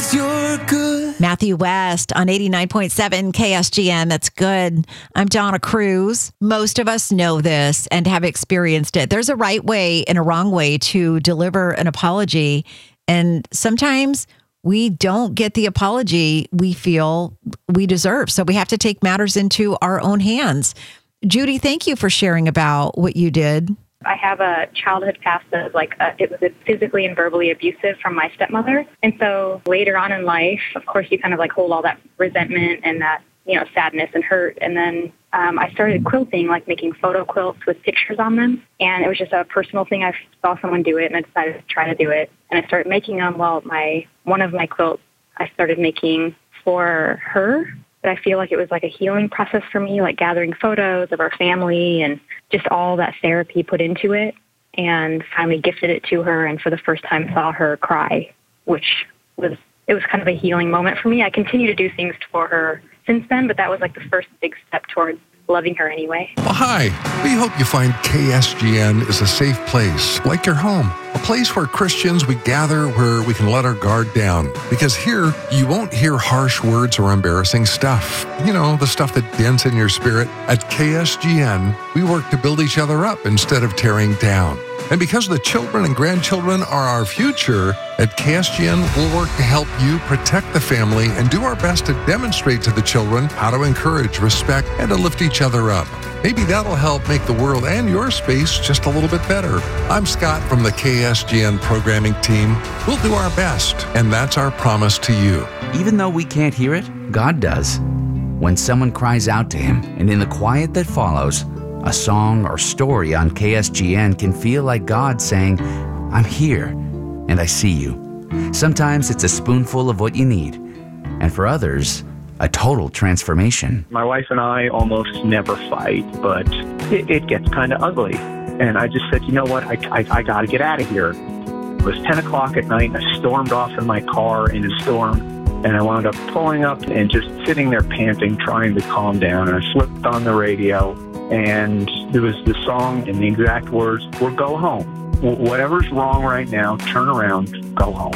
'cause you're good. Matthew West on 89.7 KSGN. That's good. I'm Donna Cruz. Most of us know this and have experienced it. There's a right way and a wrong way to deliver an apology. And sometimes we don't get the apology we feel we deserve. So we have to take matters into our own hands. Judy, thank you for sharing about what you did. I have a childhood past that was it was physically and verbally abusive from my stepmother. And so later on in life, of course, you kind of hold all that resentment and that, sadness and hurt. And then I started quilting, making photo quilts with pictures on them. And it was just a personal thing. I saw someone do it and I decided to try to do it. And I started making them. One of my quilts I started making for her. But I feel like it was a healing process for me, gathering photos of our family and just all that therapy put into it, and finally gifted it to her, and for the first time saw her cry, which was kind of a healing moment for me. I continue to do things for her since then, but that was the first big step towards loving her anyway. Well, hi. We hope you find KSGN is a safe place, like your home. A place where Christians, we gather, where we can let our guard down. Because here, you won't hear harsh words or embarrassing stuff. The stuff that dents in your spirit. At KSGN, we work to build each other up instead of tearing down. And because the children and grandchildren are our future, at KSGN, we'll work to help you protect the family and do our best to demonstrate to the children how to encourage, respect, and to lift each other up. Maybe that'll help make the world and your space just a little bit better. I'm Scott from the KSGN programming team. We'll do our best, and that's our promise to you. Even though we can't hear it, God does. When someone cries out to Him, and in the quiet that follows, a song or story on KSGN can feel like God saying, I'm here, and I see you. Sometimes it's a spoonful of what you need, and for others, a total transformation. My wife and I almost never fight, but it gets kind of ugly. And I just said, you know what, I got to get out of here. It was 10 o'clock at night, and I stormed off in my car in a storm, and I wound up pulling up and just sitting there panting, trying to calm down. And I flipped on the radio, and there was the song, and the exact words were, go home. Whatever's wrong right now, turn around, go home.